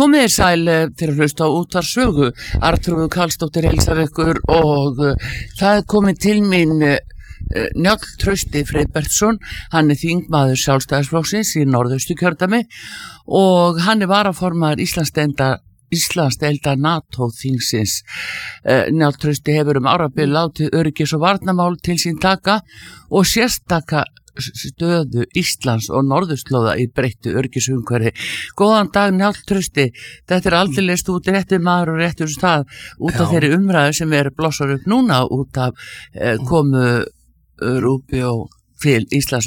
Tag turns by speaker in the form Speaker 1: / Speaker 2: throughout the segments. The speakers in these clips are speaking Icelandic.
Speaker 1: Komið sæl til að hlusta á útvarpssögu. Arnþrúður Karlsdóttir heilsar ykkur og það komið til mín Njáll Trausti Friðbertsson. Hann þingmaður Sjálfstæðisflokksins í Norðausturkjördæmi og hann varaformaður Íslandsdeildar NATO þingsins. Njáll Trausti hefur árabil látið öryggis- og varnarmál til sín taka og sérstaka stöðu Íslands og norðurslóða í breyttu öryggisumhverfi. Góðan dag Njáll Trausti, þetta aldeilis út réttur maður og réttur stað út af þeirri umræðu sem blossar upp núna út af komu Rubio til Íslands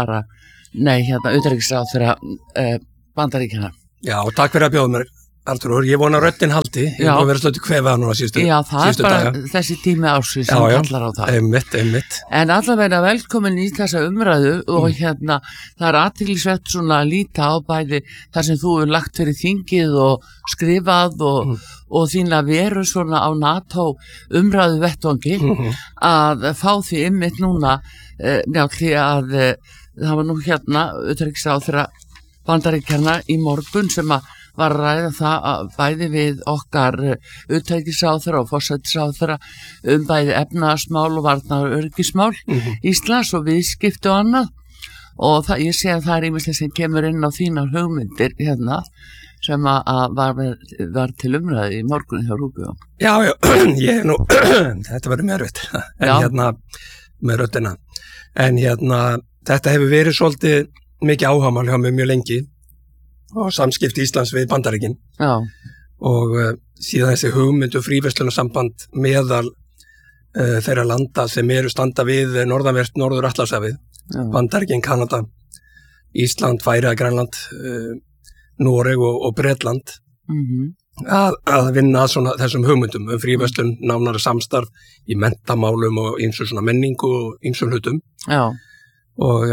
Speaker 1: utanríkisráðherra Bandaríkjanna.
Speaker 2: Já, og takk fyrir að bjóða mér, Arnþrúður. Ég vona röddin haldi. Ég má vera slötu kvefa núna síðustu daga. Já, það bara
Speaker 1: þessi tími ársins sem kallar á það.
Speaker 2: Einmitt.
Speaker 1: En allavega velkomin í þessa umræðu og það athyglisvert svona að líta á bæði þar sem þú hefur lagt fyrir þingið og skrifað og þína veru svona á NATO umræðu vettvangi að fá því einmitt núna Njáll að það var nú utanríkisráðherra Bandaríkjanna í morgun sem var að ræða það bæði við okkar utanríkisráðherra og forsætisráðherra bæði efnahagsmál og varnar- og öryggismál Íslands og viðskipti og annað og ég sé að það ýmislegt sem kemur inn á þínar hugmyndir sem var til umræðu í morgun hjá Rubio.
Speaker 2: Já, ég nú þetta verður mér erfitt en með röddina en þetta hefur verið svolítið mikið áhugamál hjá mig mjög lengi og samskipti Íslands við Bandaríkin og síðan þessi hugmynd og fríverslunarsamband meðal þeirra landa sem standa við norðanvert Norður-Atlantshafið, Bandaríkin, Kanada, Ísland, Færeyjar, Grænland, Noreg og Bretland að vinna að svona þessum hugmyndum fríverslun, nánara samstarf í menntamálum og ýmsu svona menningu og ýmsum hlutum og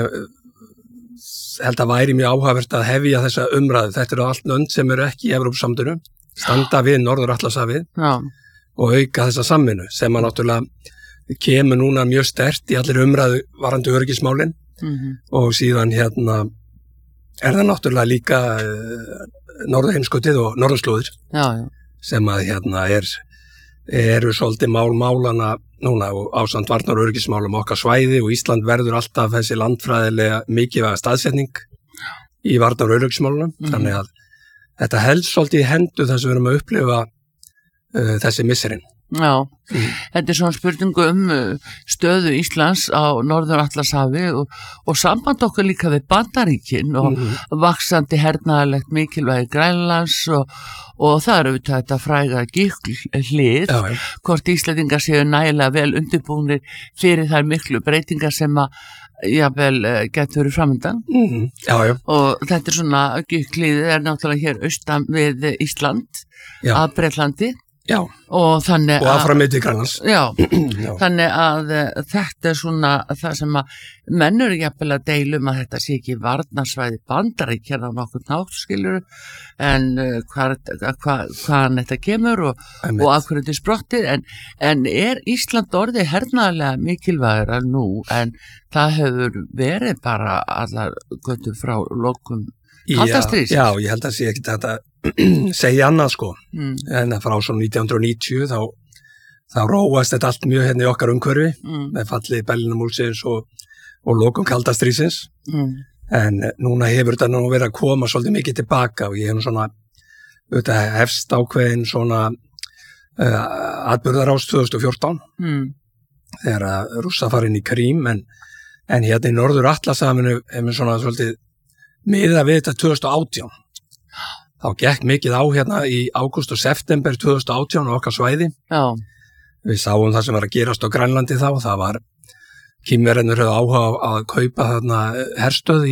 Speaker 2: held að væri mjög áhugavert að hefja þessa umræðu. Þetta allt lönd sem ekki í Evrópusambandinu, standa við Norður-Atlantshafið og auka þessa samvinnu sem náttúrulega kemur núna mjög sterkt í allir umræðu varðandi öryggismálin og síðan það náttúrulega líka Norðurheimskautið og norðurslóðir sem að eru svolítið málana núna og ásamt varnar- og öryggismálum okkar svæði og Ísland verður alltaf þessi landfræðilega mikilvæga staðsetning í varnar- og öryggismálunum þannig að þetta helst svolítið í hendu þess að við erum að upplifa þessi misserinn.
Speaker 1: Já, þetta svona spurningu stöðu Íslands á Norður-Atlantshafi og samband okkur líka við Bandaríkin og vaxandi hernaðarlegt mikilvægi Grænlands og það auðvitað þetta fræga hlið, hvort Íslendingar séu nægilega vel undirbúnir fyrir þær miklu breytingar sem jafnvel getur verið framundan og þetta svona hlið náttúrulega hér austan við Ísland að Bretlandi og þannig
Speaker 2: og áfram til Grænlands.
Speaker 1: Þannig að þetta svona það sem að menn eru jafnvel að deilum að þetta sé ekki varnarsvæði Bandaríkjanna á nokkurn hátt skilur en hvaðan þetta kemur og af hverju þetta sprottið en Ísland orðið hernaðarlega mikilvægara nú en það hefur verið bara allar götur frá lokum kaldastríðs.
Speaker 2: Já, ég held að sé ekki þetta segja annað en frá svo 1990 þá róast þetta allt mjög í okkar umhverfi með falli Berlínarmúrsins og lokum kaldastríðsins en núna hefur þetta verið að koma svolítið mikið tilbaka og ég hef svona hefst ákveðin svona atburðarás 2014 þegar Rússa fara inn í Krím en í Norður-Atlantshafinu hefur svona svolítið miðað við þetta 2018 þá gekk mikið á í ágúst og september 2018 á okkar svæði. Við sáum það sem var að gerast á Grænlandi þá, það var Kínverjarnir höfðu áhuga að kaupa herstöð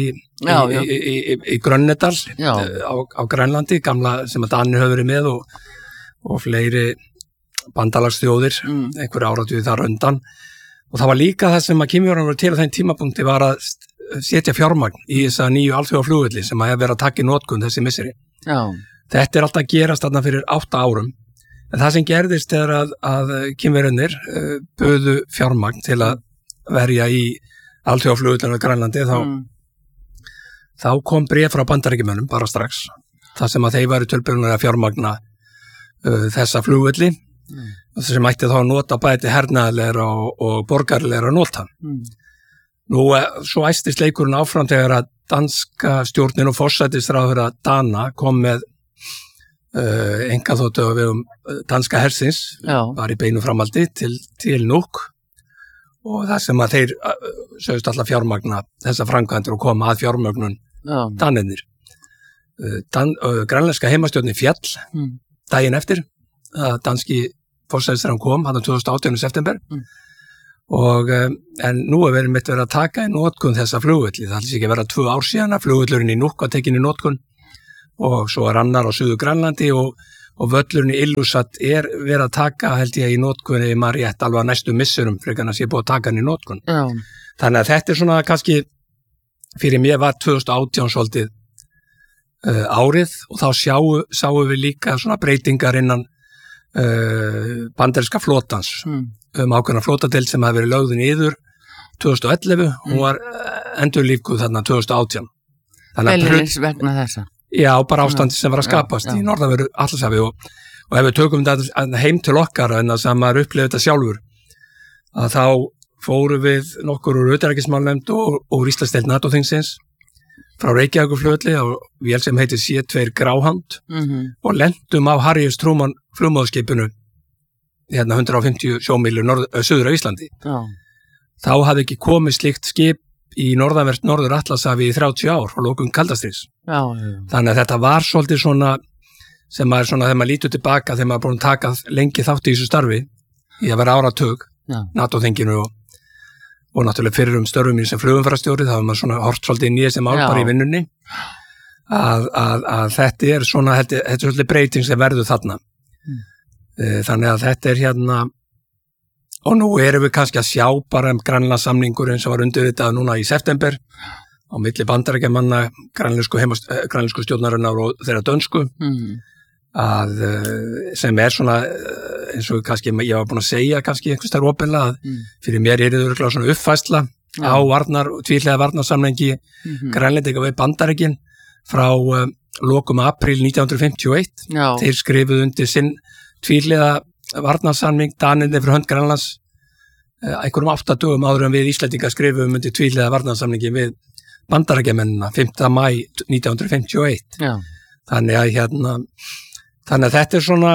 Speaker 2: í Grönnedal á Grænlandi, gamla sem að Danir höfðu verið með og fleiri bandalagsþjóðir, einhverju áratugi þar undan og það var líka það sem að Kínverjarnir voru til á þeim tímapunkti var að setja fjármagn í þessa nýju alþjóðaflugvelli sem að vera að taka í notkun þessi misseri. Þetta alltaf að gerast þarna fyrir 8 árum en það sem gerðist að Kínverjarnir buðu fjármagn til að verja í alþjóðaflugvöllunum á Grænlandi þá kom bréf frá Bandaríkjamönnum bara strax þar sem að þeir væru tilbúinir að fjármagna þessa flugvelli sem ætti þá að nota bæði hernaðarlegra og borgarlegra nota. Nú, svo æstist leikurinn áfram þegar að danska stjórnin og forsætisráðherra Dana kom með einkaþotu á vegum danska hersins, var í beinu framaldi til Nuuk og það sem að þeir sögust alltaf fjármagna þessa framkvæmdir og koma að fjármögnun Danirnir. Grænlenska heimastjórnin féll daginn eftir að danski forsætisráðherrann kom, hann 2018. september en nú verið mitt verið að taka í notkun þessa flugvelli. Það ætlis ekki að vera 2 ár síðan að flugvellurinn í Nuuk var tekin í notkun og svo annar á Suður Grænlandi og völlurinn í Ilulissat verið að taka held ég í notkun ef maður rétt alveg næstu missurum frekar en að sé búið að taka hann í notkun. Þannig að þetta svona kannski fyrir mér var 2018 svolítið árið og þá sáum við líka svona breytingar innan bandaríska flotans ákveðna flotadeild sem hafi verið lögð niður 2011 hún var endurlífguð þarna 2018.
Speaker 1: Beinlínis vegna þessa?
Speaker 2: Já, bara ástandi sem var að skapast í norðanverðu Atlantshafi og ef við tökum þetta heim til okkar en að maður upplifði þetta sjálfur að þá fórum við nokkur úr utanríkismálanefnd og úr Íslandsdeild NATO-þingsins frá Reykjavíkurflugvelli á vél sem heitir C2 Gráhand og lentum á Harry S. Truman flugmóðskipinu hérna 150 sjómílur suður á Íslandi. Þá hafði ekki komið slíkt skip í norðanvert Norður Atlantshafi í 30 ár frá lokum kaldastríðs. Þannig að þetta var svolítið svona sem maður svona þegar maður lítur tilbaka þegar maður búin að taka lengi þátt í þessu starfi í að vera áratug NATO-þinginu og náttúrulega fyrir störfum mín sem flugumferðarstjóri þá hefur maður svona hort svolítið inn í þessi mál bara í vinnunni að þetta er svona þetta er svolítið breyting sem verður þarna þannig að þetta er hérna og nú erum við kannski að sjá bara Grænlandssamningurinn sem var undirritað núna í september á milli Bandaríkjamanna grænlensku stjórnarinnar og þeirra dönsku að sem svona eins og kannski ég var búin að segja kannski einhvers þar opinlega að fyrir mér það örugglega svona uppfærsla á tvíhliða varnarsamningi Grænlendinga við Bandaríkin frá lokum apríl 1951 þeir skrifuðu undir sinn tvíhliða varnarsamning Danirnir fyrir hönd Grænlands einhverjum 8 dögum áður en við Íslendingar skrifuðum undir tvíhliða varnarsamningi við Bandaríkjamennina 5. maí 1951 þannig að þetta er svona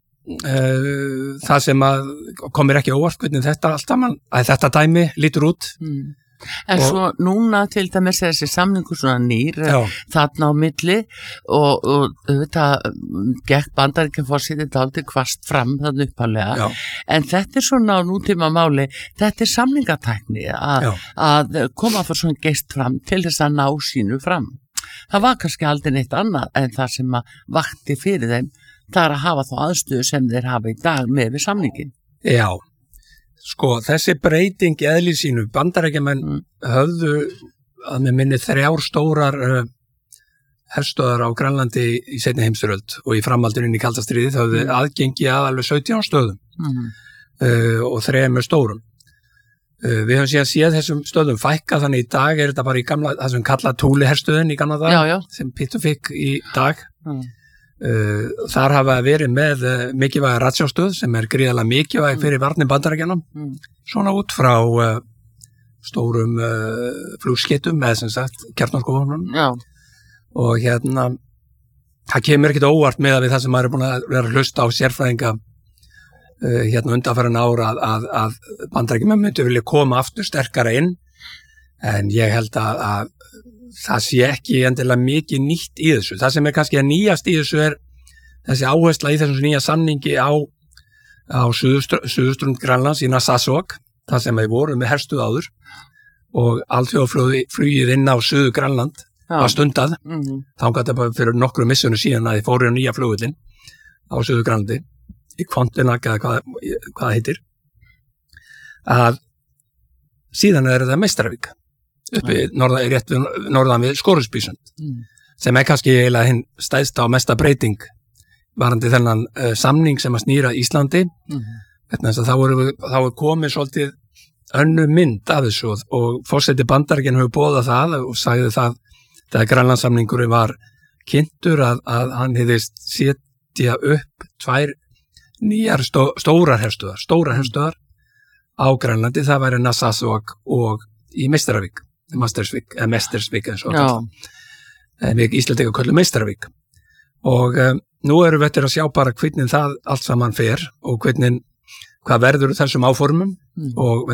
Speaker 2: það sem að komir ekki óvart hvernig þetta dæmi lítur út
Speaker 1: En svo núna til dæmis þessi samningur svona nýr þarna á milli og þetta gekk Bandaríkjaforseti dálítið hvasst fram þarna uppalega en þetta er svona á nútíma máli þetta er samningatækni að koma fyrir svona geist fram til þess að ná sínu fram það var kannski aldrei neitt annað en það sem að vakti fyrir þeim það er að hafa þá aðstöðu sem þeir hafa í dag með við samningin
Speaker 2: Já Sko, þessi breyting í eðli sínu, Bandaríkjamenn höfðu að með minni 3 stórar herstöðar á Grænlandi í seinni heimsstyrjöld og í framhaldinu í kalda stríði þá höfðu aðgengi að alveg 17 stöðum og 3 stórum. Við höfum síðan séð þessum stöðum fækka þannig í dag er þetta bara í gamla, það sem kalla Thule herstöðin í gamla dag sem Pittu fikk í dag. Þar hafa verið með mikilvæga ratsjástöð sem er gríðarlega mikilvæg fyrir varnir Bandaríkjanna svona út frá stórum flugskeytum eða sem sagt kjarnorkuvopnum og hérna það kemur ekkert óvart með við það sem maður er búin að vera að hlusta á sérfræðinga hérna undanfarin ára að Bandaríkjamenn myndu vilja koma aftur sterkara inn en ég held að það sé ekki endilega mikið nýtt í þessu. Það sem er kannski að nýjast í þessu er þessi áhersla í þessum nýja samningi á suðurströnd Grænlands í Narsarsuaq, það sem við vorum með herstuð áður og alþjóðaflugið inn á Suður Grænland var stundað. Þangað þetta bara fyrir nokkru missunum síðan að þið fóru á nýja flugvöllin á Suður Grænlandi í Kvantinak eða hvað heitir. Að síðan er þetta Meistaravík. Uppi rétt við norðan við Skorupsbysund sem er kannski eiginlega hinn stæðsta og mesta breyting varandi þennan samning sem að snýra Íslandi þess að þá er komið svolítið önnur mynd af þessu og forseti Bandaríkjanna hefur boðað það og sagði það þegar Grænlandssamningurinn var kynntur að hann hefðist setja upp 2 nýjar stórar herstöðar á Grænlandi, það væri Narsarsuaq og í Meistaravik, Mestersvik eins og við Íslendingar köllum Meistaravik. Og nú erum við að sjá bara hvernig það allt saman fer og hvað verður þessum áformum og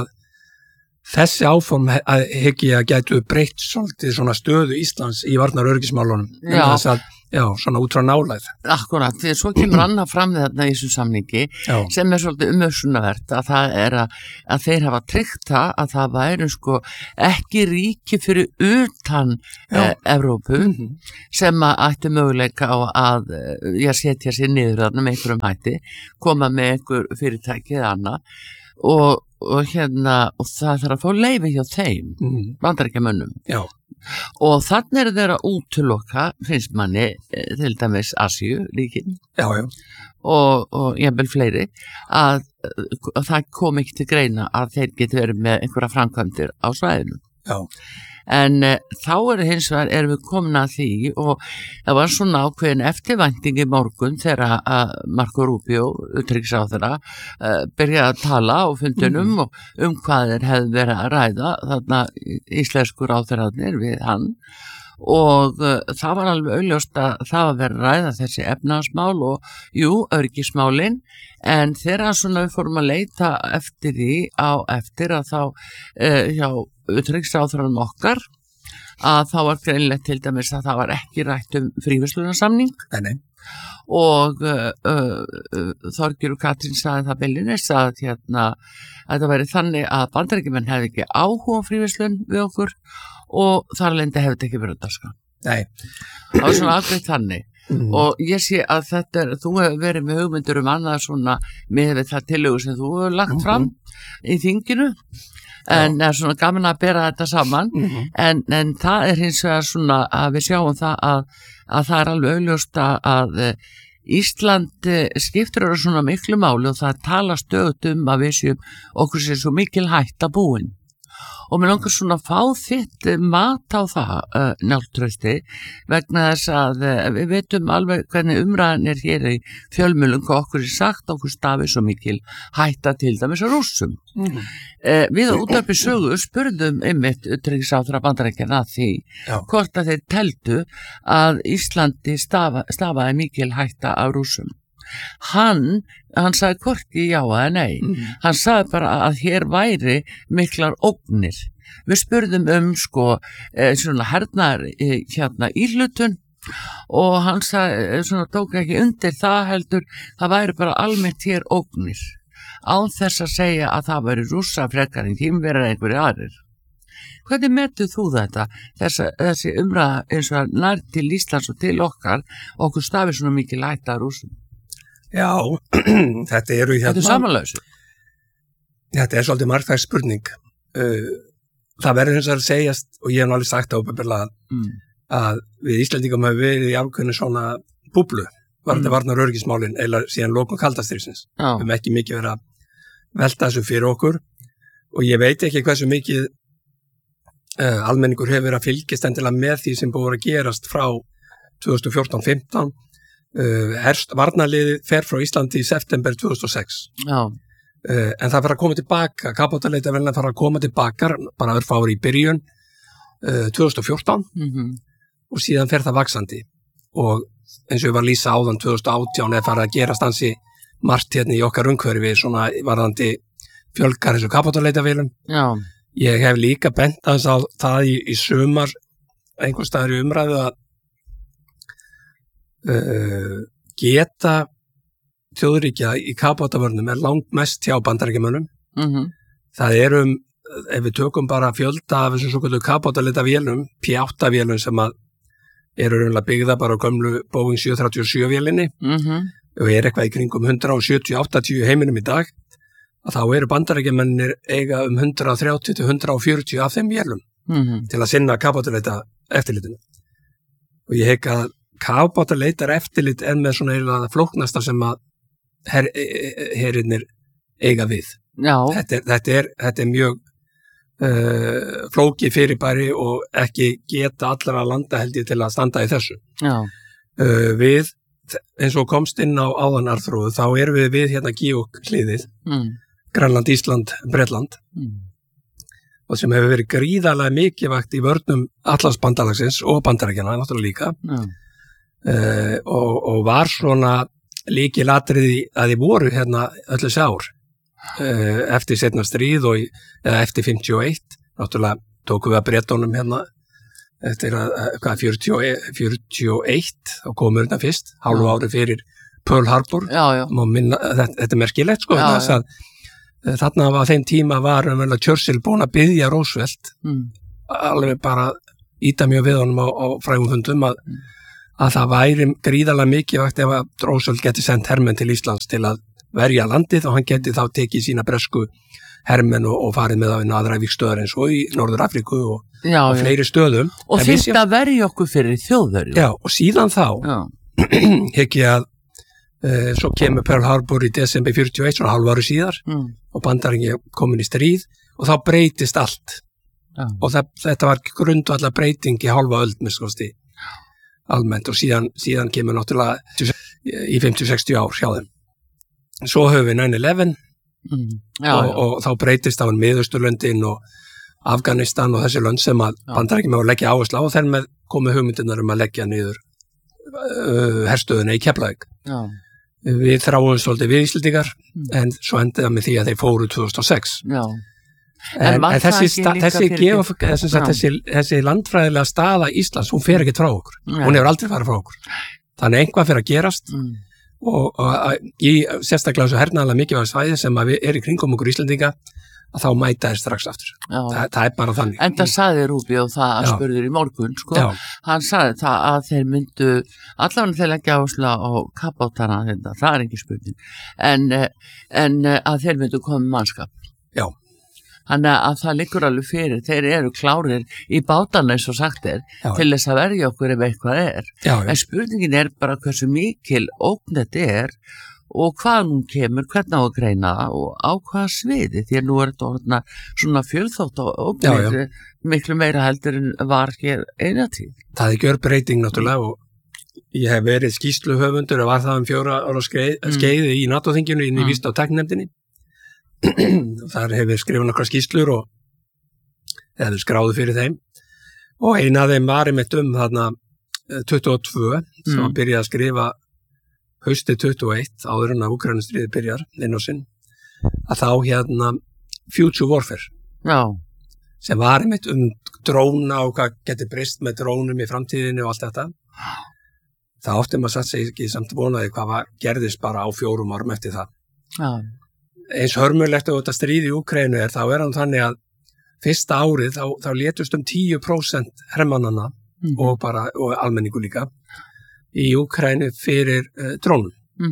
Speaker 2: þessi áform hyggi að gætu breytt svolítið svona stöðu Íslands í varnaröryggismálunum. Svona út frá nálægð.
Speaker 1: Akkurat, því svo kemur annað fram þarna í þessum samningi sem svolítið umhugsunarvert að það að þeir hafa tryggt að það væri ekki ríki fyrir utan Evrópu sem ætti möguleika á að setja sér niður þarna með einhverjum hætti, koma með einhver fyrirtæki eða annað og það þarf að fá leyfi hjá þeim, Bandaríkjamönnum. Og þannig þeir að útiloka, finnst manni, til dæmis Asíu ríkin og jafnvel fleiri, að það kom ekki til greina að þeir geti verið með einhverja framkvæmdir á svæðinu. En þá hins vegar erum við komin að því og það var svona ákveðin eftirvænting í morgun þegar Marco Rubio, utanríkisráðherra, byrjaði að tala á fundinum og hvað þeir hefðu verið að ræða þarna íslensku ráðherrarnir við hann og það var alveg augljóst að það var verið að ræða þessi efnahagsmál og öryggismálin en þegar svona við fórum að leita eftir því eftir að þá hjá utanríkisráðherranum okkar að þá var greinlegt til dæmis að það var ekki rætt fríverslunarsamning og Þorgerður Katrín sagði það beinlínis að þetta væri þannig að Bandaríkjamenn hefði ekki áhuga á fríverslun við okkur og þar lendi hefði ekki verið dagskrá. Það var svona afgreitt þannig og ég sé að þú hefur verið með hugmyndur annað svona með það tillögu sem þú hefur lagt fram í þinginu en svona gaman að bera þetta saman en það hins vegar svona að við sjáum það að það alveg augljóst að Ísland skiptir svona miklu máli og það tala stöðugt að við séum okkur sé svo mikil hætta búin og mér langar svona að fá þitt mat á það Njáll Trausti vegna þess að við veitum alveg hvernig umræðan hér í fjölmiðlum hvað okkur sagt okkur stafi svo mikil hætta til dæmis á Rússum. Við á Útvarpi Sögu spurðum einmitt utanríkisráðherra Bandaríkjanna að því hvort að þeir teldu að Íslandi stafaði mikil hætta af Rússum. Hann sagði hvorki já eða nei. Hann sagði bara að hér væri miklar ógnir. Við spurðum svona hernaðar íhlutun og hann sagði, svona tók ekki undir það heldur, það væri bara almennt hér ógnir. Án þess að segja að það væri Rússa frekar en Kínverjar einhverjir aðrir. Hvernig metur þú þetta? Þessi umræða eins og nær til Íslands og til okkur stafi svona mikil hætta af Rússum.
Speaker 2: Já, þetta eru
Speaker 1: Þetta samanlausu.
Speaker 2: Þetta svolítið margþægt spurning. Það verður hins vegar að segjast og ég hef alveg sagt að við Íslendingum hefur verið í ákveðinu svona búblu varnar öryggismálin eða síðan lokum kaldastríðsins. Við höfum ekki mikið verið að velta þessu fyrir okkur og ég veit ekki hversu mikið almenningur hefur verið að fylgjast endilega með því sem búið að gerast frá 2014-15 varnarliðið fer frá Íslandi í september 2006 en það fer að koma tilbaka kafbátaleitarvélina fer að koma tilbaka bara örfári í byrjun 2014 og síðan fer það vaxandi og eins og ég var að lýsa áðan 2018 farið að gerast ansi margt hérna í okkar umhverfi svona varðandi fjölgar eins og kafbátaleitarvélum. Ég hef líka bent aðeins á það í sumar einhvers staðar í umræðu að geta þjóðríkja í kafbátavörnum langt mest hjá Bandaríkjamönnum. Það ef við tökum bara fjölda af þessum svokölluðu kafbátaleitavélum, P8-vélum sem eru raunlega byggða bara á gömlu Boeing 737-vélinni og eitthvað í kringum 170-180 heiminum í dag, að þá eru Bandaríkjamennir eiga 130-140 af þeim vélum til að sinna kafbátaleita eftirlitinu. Og ég hygg að kafbátaleitar eftirlit með svona eiginlega flóknasta sem að herinnir eiga við. Þetta er mjög flókið fyrirbæri og ekki geta allra landa held ég til að standa í þessu.
Speaker 1: Já.
Speaker 2: Við, eins og komst inn á áðanarþróðu, þá erum við hérna Gíoklíðið, Grænland, Ísland, Bretland, og sem hefur verið gríðarlega mikilvægt í vörnum Atlantsbandalagsins og Bandaríkjanna, náttúrulega líka, og var svona lykilatriði að þið voru hérna öll þessi ár, eftir seinna stríð eða eftir 51, náttúrulega tókum við að Bretunum hérna, eftir að 41 þá komur þetta fyrst, hálfu ári fyrir Pearl Harbor. Þetta merkilegt sko, þess að þarna á þeim tíma var Churchill búin að biðja Roosevelt alveg bara íta mjög við honum á frægum fundum að það væri gríðarlega mikilvægt ef að Roosevelt geti sendt hermenn til Íslands til að verja landið og hann geti þá tekið sína bresku hermenn og farið með á einu aðra vígstöðar eins og í Norður Afríku og fleiri stöðum.
Speaker 1: Og þyrfti að verja okkur fyrir þjóðverju.
Speaker 2: Já, og síðan þá hygg ég að svo kemur Pearl Harbor í desember 41, svona hálfu ári síðar og Bandaríkin komin í stríð og þá breytist allt. Og þetta var grundvallar breyting í hálfa öld miskosti almennt og síðan kemur náttúrulega í 50-60 ár hjá þeim. Svo höfum við 9/11 og þá breytist á Miðausturlöndin og Afganistan og þessi lönd sem að Bandaríkin með að leggja áherslu á og þær með komið hugmyndirnar að leggja niður herstöðuna í Keflavík. Við þráum svolítið við Íslendingar en svo endið það með því að þeir fóru 2006. En þessi landfræðilega staða Íslands, hún fer ekki frá okkur. Hún hefur aldrei farið frá okkur. Þannig einhvað fer að gerast og í sérstaklega þessu hernaðarlega mikilvæga svæði sem að við í kringum okkur Íslendinga að þá mæta þeir strax aftur. Það er bara þannig.
Speaker 1: En það sagði Rúbí og það spurður í morgun, sko. Hann sagði það að þeir myndu, allavega þeir leggja áherslu á kafbátana, það er ekki spurning, en að þeir myndu koma með mannskap.
Speaker 2: Já.
Speaker 1: Þannig að það liggur alveg fyrir, þeir eru klárir í bátana eins og sagt er, til þess að verja okkur ef eitthvað er. En spurningin er bara hversu mikil ógn þetta er og hvað nú kemur, hvernig á að greina það og á hvaða sviði, því að nú er þetta svona fjölþátt og ógnir miklu meira heldur en var hér eina tíð.
Speaker 2: Það er gjörbreyting náttúrulega og ég hef verið skýrsluhöfundur og var það 4 ára skeiði í NATO-þinginu inn í vísinda- og tækninefndinni. Þar hefur skrifað nokkrar skýrslur og hefur skráðu fyrir þeim og eina af þeim var einmitt þarna 22 sem hann byrjaði að skrifa haustið 21 áður en að Úkraínustríðið byrjar inn á sinn að þá hérna Future Warfare sem var einmitt dróna og hvað getur breyst með drónum í framtíðinu og allt þetta. Það átti maður satt sig ekki samt vonaði hvað gerðist bara á 4 árum eftir það. Eins hörmulegt og þetta stríð í Úkraínu þá er hann þannig að fyrsta árið þá létust 10% hermannanna og almenningu líka í Úkraínu fyrir drónum.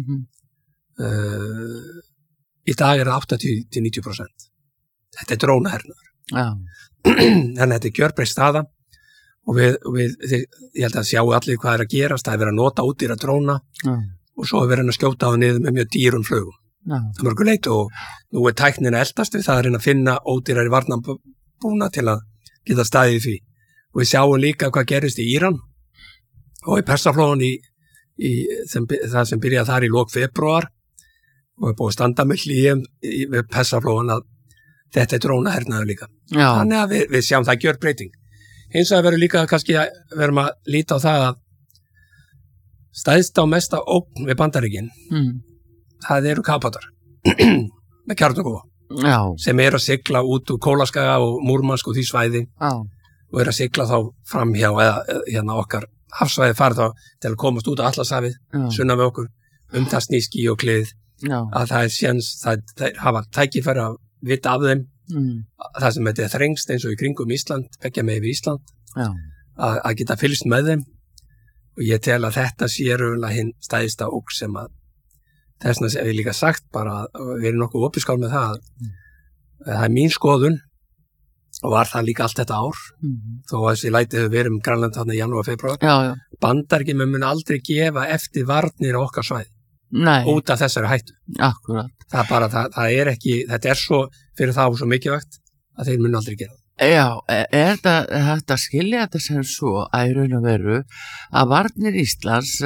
Speaker 2: Í dag er það 80-90%. Þetta er drónahernaður. Þannig að þetta er gjörbreytt staða og ég held að sjáu allir hvað er að gerast. Það er verið að nota ódýra dróna og svo er verið að skjóta á niður með mjög dýrum flugum. Það er mörgu leit og nú er tæknin að eldast við það að finna ódýrari varnarbúna til að geta staðið því og við sjáum líka hvað gerist í Íran og í Persaflóan það sem byrjaði þar í lok febrúar og er búið að standa með hlýjum við Persaflóan að þetta er drónahernaður líka. Þannig að við sjáum það gjör breyting. Hins vegar verður líka kannski að verðum að líta á það að stæðst á mesta ógn við Bandaríkin það eru kafbátar með kjarnorkuvopn sem eru að sigla út úr Kólaskaga og Múrmansk og því svæði og eru að sigla þá fram hjá eða hérna okkar hafsvæði farið þá til að komast út á Atlantshafið sunnan við okkur það snýst Gíoklíðið að það er séns það hafa tækifæri að vita af þeim það sem þetta er þrengst eins og í kringum Ísland, beggja megin við Ísland að geta fylgst með þeim og ég tel að þetta sé raunlega hinn stæðsta ógn sem að þess vegna hef ég líka sagt bara að við erum nokkuð opiskál með það það er mín skoðun og var það líka allt þetta ár þó að þessi læti hefur verið Grænland þarna í janúar, febrúar Bandaríkin mun aldrei gefa eftir varnir á okkar svæði út af þessari hættu.
Speaker 1: Akkurat.
Speaker 2: Það er bara, það er ekki, þetta er svo fyrir þá svo mikilvægt að þeir mun aldrei gera það.
Speaker 1: Já, þetta skilja þetta sem svo að í raun og veru að varnir Íslands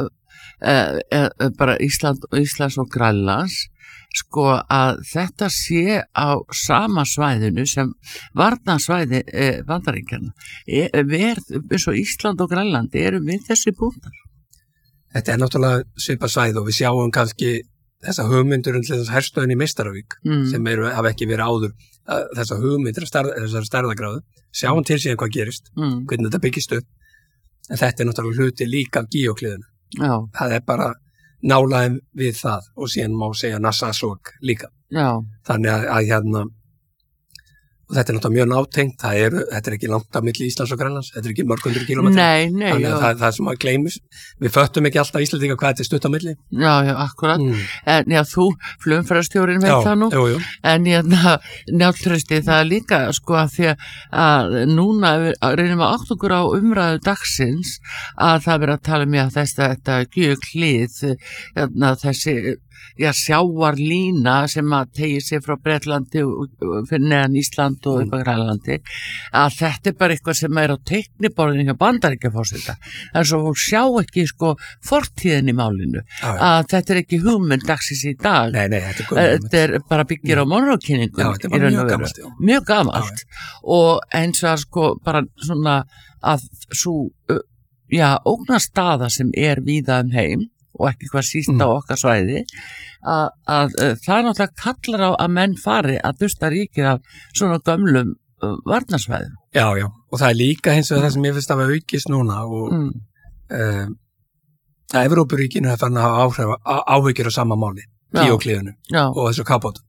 Speaker 1: bara Íslands og Grænlands sko að þetta sé á sama svæðinu sem varnarsvæði Bandaríkjanna eins og Ísland og Grænland erum við þessi punktar.
Speaker 2: Þetta náttúrulega svipað svæði og við sjáum kannski þessa hugmyndur til þess herstöðin í Meistaravík sem hafa ekki verið áður þessa hugmyndir þessar stærðagráðu sjáum til síðan hvað gerist hvernig þetta byggist upp en þetta náttúrulega hluti líka af Gíókliðinu. Það bara nálægum við það og síðan má segja Nassasok líka. Þannig að hérna og þetta náttúrulega mjög nátengt, þetta ekki langt á milli Íslands og Grænlands, þetta ekki mörg 100 kilometrar.
Speaker 1: Nei,
Speaker 2: þannig að það sem að gleymis, við föttum ekki alltaf Íslandinga hvað þetta er stutt á milli.
Speaker 1: Já, akkurat. En þú, flugumferðarstjórinn veit það nú,
Speaker 2: jú.
Speaker 1: En Njáll Trausti, það er líka sko að því að núna reynum að átt okkur á umræðu dagsins að það verið að tala um að þetta Gíóklið, þessi sjávarlína sem að tegi sig frá Bretlandi fyrir neðan Ísland og upp á Grænlandi að þetta er bara eitthvað sem á teikniborðinu hjá Bandaríkjaforseta en svo fólk sjá ekki sko fortíðin í málinu að þetta er ekki hugmynd dagsins í dag.
Speaker 2: Nei,
Speaker 1: þetta er bara byggir á Monroe-kynningum
Speaker 2: þetta er mjög gamalt
Speaker 1: mjög gamalt og eins og sko bara svona að svo ógnarstaða sem víða heim og ekki hvað síst á okkar svæði að það náttúrulega kallar á að menn fari að dusta ríkið af svona gömlum varnarsvæðum.
Speaker 2: Já, og það er líka hins vegar það sem ég finnst að vera aukist núna og að Evrópuríkinu er fann að hafa áhyggjur á sama máli, Gíókliðinu og þessu kafbátum.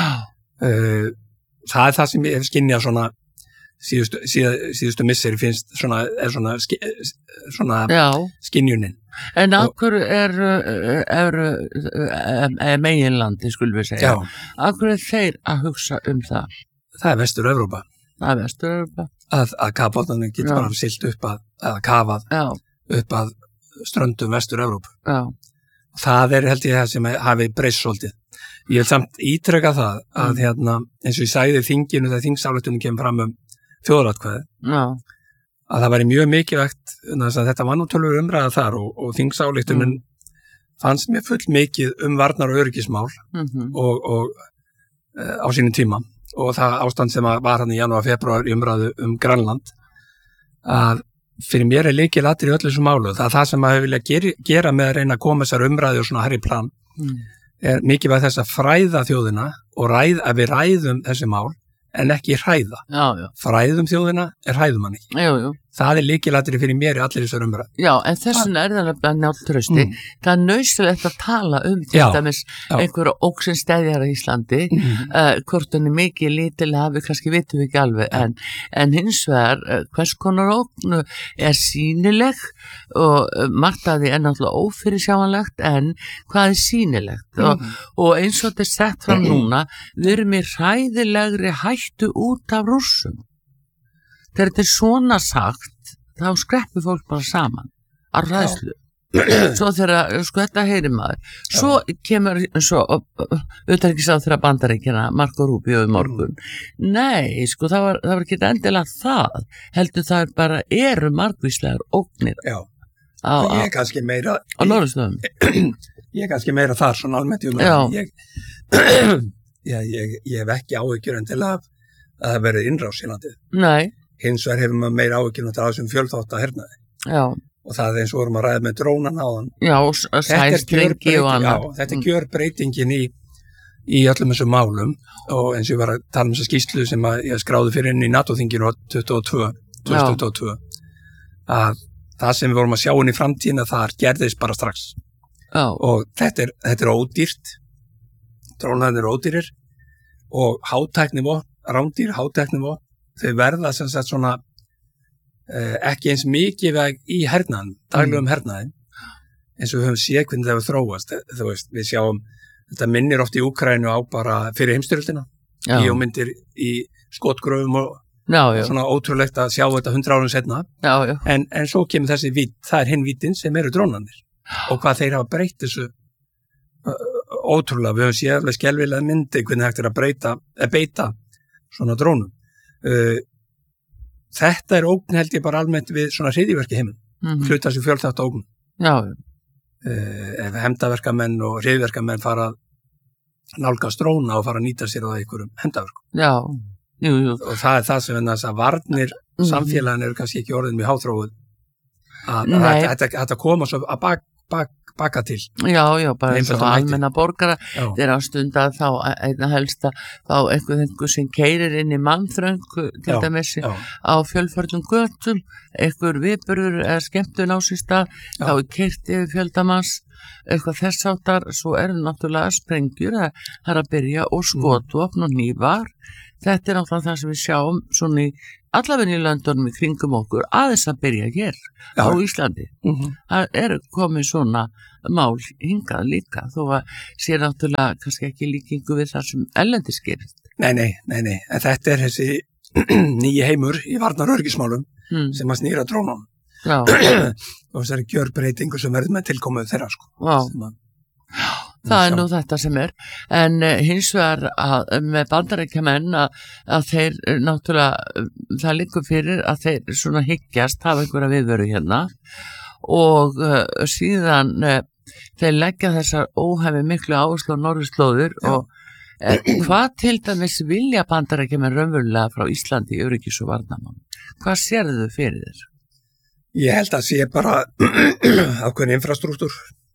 Speaker 2: Það er það sem ég hef skynjað svona síðustu misseri finnst svona skynjunin.
Speaker 1: En af hverju er meginlandi, skulum við segja. Af hverju er þeir að hugsa um það?
Speaker 2: Það er Vestur-Evrópa. Að kafbátarnir getur bara siglt upp að kafað upp að ströndum Vestur-Evrópu. Það er held ég það sem hafi breyst svolítið. Ég vil samt ítreka það að eins og ég sagði þinginu þegar þingsályktunin kemur fram þjóðaratkvæði að það væri mjög mikilvægt að þetta var nú tölur umræða þar og þingsályktunin fannst mér full mikið varnar- og öryggismál og á sínum tíma og það ástand sem var hann í janúar, febrúar í umræðu Grænland að fyrir mér er lykilatriði í öllu þessu málu. Það er það sem maður vilja gera með að reyna að koma þessar umræðu og svona hærri plan er mikilvægt þess að fræða þjóðina og að við ræðum þessi mál en ekki hræða. Fræðum þjóðina hræðum hann ekki. Það er lykilatriði fyrir mér í allir þessar umræðu. Já,
Speaker 1: en þessin það nefnilega Njáll Trausti. Það er nauðsynlegt að tala til dæmis einhverja óksinn steðjar á Íslandi, hvort hann er mikið lítilega, við kannski vitum við ekki alveg, en hins vegar hvers konar ógn er sýnileg og margt af því er náttúrulega ófyrirsjáanlegt, en hvað er sýnilegt? Og eins og þetta er sett fram núna, við erum í hræðilegri hættu út af Rússum. Þegar þetta er svona sagt, þá skreppur fólk bara saman að ræðslu. Svo þegar, sko þetta heyrir maður. Svo kemur, utanríkisráðherra Bandaríkjanna, Marco Rubio í morgun. Nei, sko það var ekki endilega það. Heldur það bara eru margvíslegar ógnir.
Speaker 2: Ég er kannski meira
Speaker 1: á norðurstöðum.
Speaker 2: Ég er kannski meira þar svona almennt ég hef ekki áhyggjur endilega að það verið innrás í landið.
Speaker 1: Nei.
Speaker 2: Hins vegar hefur maður meira áhyggjur á þessum fjölþátta hernaði. Og það er eins og vorum að ræða með drónan áðan.
Speaker 1: Sæstrengi og annað.
Speaker 2: Þetta er gjörbreytingin í öllum þessum málum og eins og ég var að tala um þessa skýrslu sem ég skráði fyrir inn í NATO-þinginu 2022 að það sem við vorum að sjá inn í framtíðina þar gerðist bara strax. Og þetta er ódýrt. Drónarnir eru ódýrir og rándýr hátæknivopn þau verða sem sagt svona ekki eins mikið í hernaðin, daglegum hernaðin eins og við höfum séð hvernig það hefur þróast. Þú veist, við sjáum þetta minnir oft í Úkraínu á bara fyrir heimsstyrjöldina bíómyndir í skotgröfum og svona ótrúlegt að sjá þetta 100 árum seinna en svo kemur þessi vídd, það er hinn víddin sem eru drónarnir og hvað þeir hafa breytt þessu ótrúlega, við höfum séð alveg skelfilega myndi hvernig hægt er að beita svona drónum Þetta ógn held ég bara almennt við svona hryðjuverki heiminn, hluta sem fjölþátt ógn.
Speaker 1: Já.
Speaker 2: Ef hefndaverkamenn og hryðjuverkamenn fara að nálgast dróna og fara að nýta sér á einhverjum hefndaverkum.
Speaker 1: Já, jú. Og
Speaker 2: það það sem þess að varnir samfélagin eru kannski ekki orðin mjög háþróuð. Þetta koma svo að baka til.
Speaker 1: Já, bara eins og almenna borgara þeir á stund að þá einna helst að þá einhver sem keyrir inn í mannþröng til dæmis á fjölförnum götum, einhver viðburður eða skemmtun á sér stað, þá keyrt yfir fjöldamanns, eitthvað þess áttar, svo eru náttúrulega sprengjur, það að byrja og skotvopn og hnífar. Þetta náttúrulega það sem við sjáum svona í allavega í löndunum í kringum okkur aðeins að byrja hér á Íslandi. Það komið svona mál hingað líka, þó að sé náttúrulega kannski ekki líkingu við það sem erlendis gerist.
Speaker 2: Nei, en þetta þessi nýji heimur í varnaröryggismálum sem að snýra drónum.
Speaker 1: Já.
Speaker 2: Og þessari gjörbreytingu sem verður með tilkomið þeirra, sko.
Speaker 1: Já. Það nú þetta sem en hins vegar með bandaríkjamenn að þeir náttúrulega, það liggur fyrir að þeir svona hyggjast hafa einhverja viðveru hérna og síðan þeir leggja þessar óhæfi miklu áherslu á norðurslóðir og hvað til dæmis vilja bandaríkjamenn raunverulega frá Íslandi í öryggis- og varnarmálum? Hvað sérðu þau fyrir þér?
Speaker 2: Ég held að sé bara ákveðin infrastruktúr.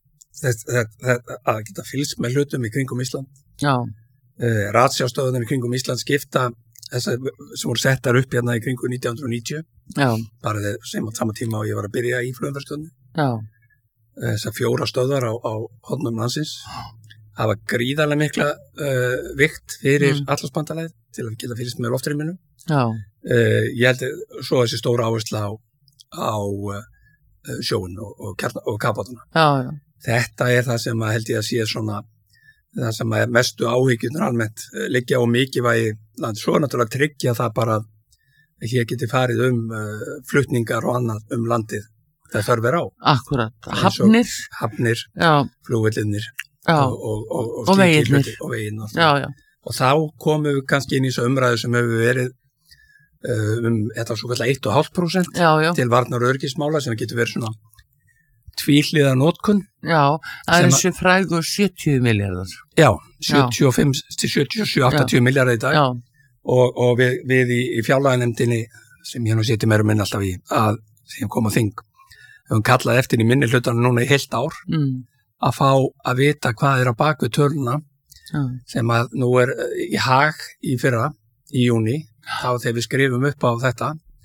Speaker 2: Að geta fylgst með hlutum í kringum Ísland.
Speaker 1: Já.
Speaker 2: Ratsjárstöðunum í kringum Ísland skipta þessar sem voru settar upp hérna í kringum 1990. Já. Bara sem á sama tíma og ég var að byrja í flugumferðstöðinni.
Speaker 1: Já.
Speaker 2: Þessar 4 stöðvar á hornum landsins hafa gríðarlega mikla vikt fyrir Atlantsbandalagið til að geta fylgst með loftrýminu.
Speaker 1: Já.
Speaker 2: Ég held að svo þessi stóra áhersla á sjóinn og kafbátana.
Speaker 1: Já.
Speaker 2: Þetta það sem að held ég að sé svona það sem að mestu áhyggjurnar almennt liggja á mikilvægi land. Svo náttúrulega tryggja það bara að hér geti farið flutningar og annað landið það þarf á.
Speaker 1: Akkurat.
Speaker 2: Hafnir, flugvellinir
Speaker 1: og veginir. Já.
Speaker 2: Og þá komum við kannski inn í þessu umræðu sem hefur verið þetta svo kallar 1,5% til varnar- og öryggismála sem getur verið svona tvíhliða notkun.
Speaker 1: Já, það er þessi frægu 70 milljarðar.
Speaker 2: Já, 75 til 77-80 milljarðar í dag.
Speaker 1: Já.
Speaker 2: Og við í fjárlaganefndinni sem ég nú seti meira minn alltaf í að sem kom að þing höfum kallað eftir í minni hlutanum núna í heilt ár að fá að vita hvað á bak við töluna sem að nú í hag í fyrra í júni þá þegar við skrifum upp á þetta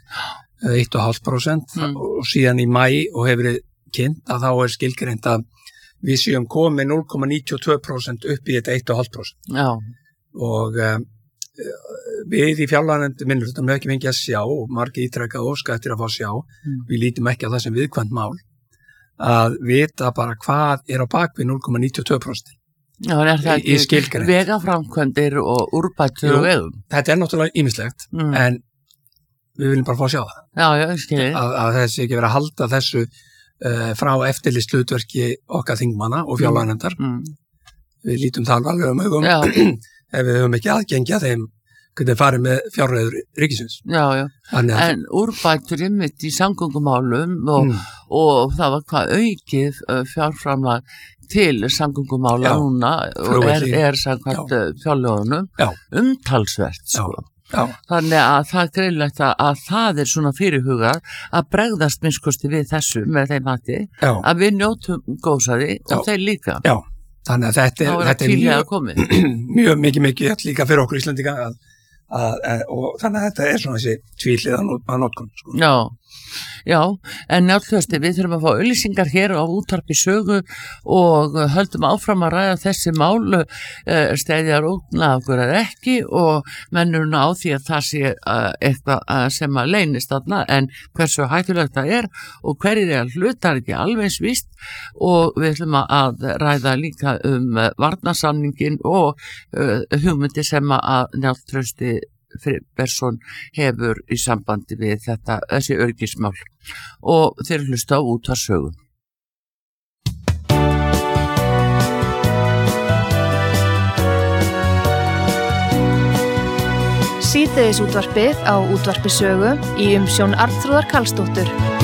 Speaker 2: 1,5% og síðan í maí og hefur kynnt að þá skilgreint að við séum komið 0,92% upp í þetta 1,5%.
Speaker 1: Já.
Speaker 2: Og við í fjárlaganefnd minnum þetta með ekki fengið að sjá og margir ítrekka óska eftir að fá sjá. Við lítum ekki á það sem viðkvæmt mál að vita bara hvað á bak við 0,92%.
Speaker 1: Já, það ekki vegaframkvæmdir og úrbætur og vegum?
Speaker 2: Þetta náttúrulega ýmislegt en við viljum bara fá að sjá það.
Speaker 1: Já, ég skilji.
Speaker 2: Að þessi ekki verið að halda þessu frá eftirlitshlutverki okkar þingmanna og fjárlaganefndar. Við lítum það alveg augum ef við höfum ekki aðgengja þeim hvernig farið með fjárreiður ríkisins.
Speaker 1: Já. En úrbætur einmitt í samgöngumálum og það var hvað aukið fjárframlag til samgöngumála núna og samkvæmt fjárlögunum umtalsvert sko.
Speaker 2: Já.
Speaker 1: Þannig að það greinlegt að það svona fyrirhugað að bregðast minnskosti við þessu með þeim hætti að við njótum góðsaði og þeir líka.
Speaker 2: Já, þannig að þetta mjög mikið líka fyrir okkur Íslendinga og þannig að þetta svona þessi tvíhliða notkun. Sko.
Speaker 1: Já, en náttúrulega við þurfum að fá auglýsingar hér á útvarpi sögu og höldum áfram að ræða þessi mál stæðjar ógna okkur eða ekki og mennurna á því að það sé eitthvað sem að leynist þarna en hversu hættulegt það og hverjir hlutar ekki alveg víst og við ætlum að ræða líka varnarsamningin og hugmyndi sem að Njáll Trausti Friðbertsson hefur í sambandi við þessi öryggismál og þeir hlusta á útvarpssögu.
Speaker 3: Síðdegisútvarpið á Útvarpi Sögu í umsjón Arnþrúðar Karlsdóttur.